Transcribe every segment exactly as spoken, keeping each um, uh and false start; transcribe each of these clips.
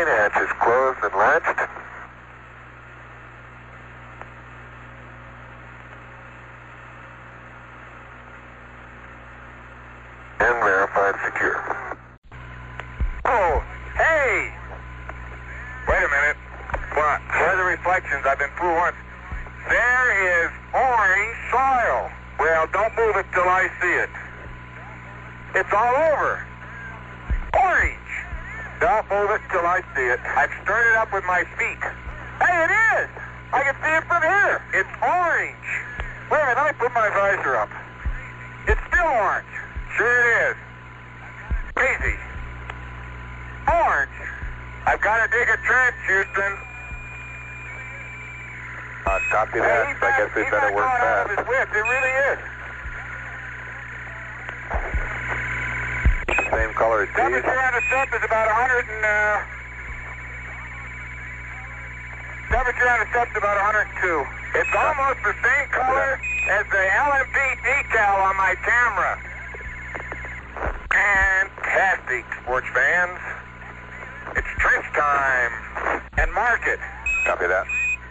hatches closed and latched. And verified secure. Oh, hey! Wait a minute. What? Where are the reflections? I've been through once. There is orange soil. Well, don't move it till I see it. It's all over. Orange. Don't move it till I see it. I've stirred it up with my feet. Hey, it is! I can see it from here. It's orange. Wait a minute, let me put my visor up. It's still orange. Sure it is. Crazy. Orange. I've got to dig a trench, Houston. Uh, copy that. Hey, I guess we better work out fast. of his wits. It really is. Same color as these. Temperature on the sub is about one hundred and, uh... Temperature on the sub is about one hundred two. It's almost the same color as the L M P decal on my camera. Fantastic, sports fans. It's trench time. And mark it. Copy that.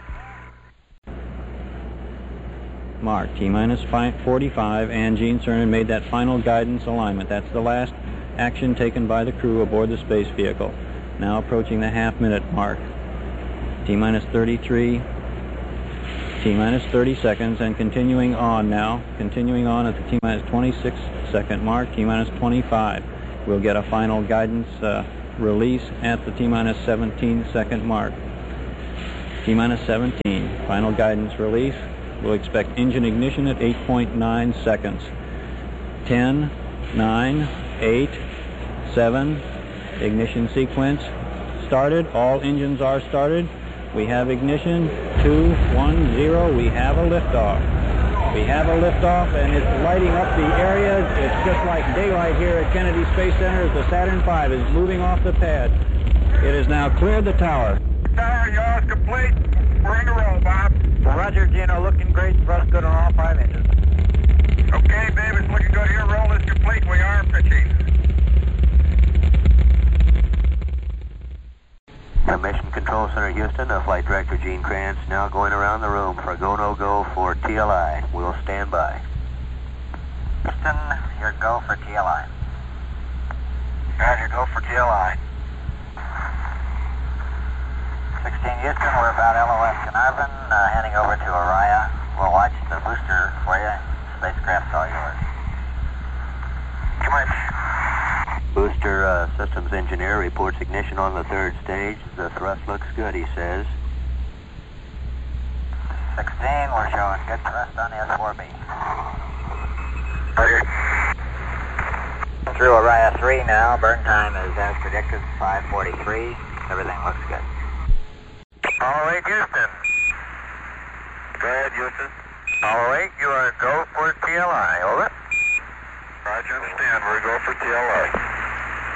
Mark, T-minus forty-five, and Gene Cernan made that final guidance alignment. That's the last action taken by the crew aboard the space vehicle. Now approaching the half-minute mark. T-minus thirty-three, T-minus thirty seconds, and continuing on now. Continuing on at the T-minus twenty-six second mark, T-minus twenty-five. We'll get a final guidance uh, release at the T-minus seventeen second mark. T-minus seventeen, final guidance release. We'll expect engine ignition at eight point nine seconds. ten, nine, eight, seven, ignition sequence started. All engines are started. We have ignition. two, one, zero. We have a liftoff. We have a liftoff, and it's lighting up the area. It's just like daylight here at Kennedy Space Center as the Saturn five is moving off the pad. It has now cleared the tower. Tower, yaw is complete. We're in a roll, Bob. Roger, Gino, looking great. Thrust good on all five engines. Okay, babe, it's looking good here. Roll is complete. We are pitching. From Mission Control Center, Houston, uh, Flight Director Gene Kranz now going around the room for a go-no-go for T L I. We'll stand by. Houston, your go for T L I. Roger, go for T L I. sixteen Houston, we're about L O S Carnarvon, uh, handing over to Araya. We'll watch the booster for you. Spacecraft's all yours. Too much. Booster uh, systems engineer reports ignition on the third stage. The thrust looks good, he says. sixteen, we're showing good thrust on the S four B. Roger. Through Araya three now. Burn time is as predicted, five forty-three. Everything looks good. All right, Houston. Go ahead, Houston. All right, you are go for T L I. Over. Roger, understand. We're go for T L I.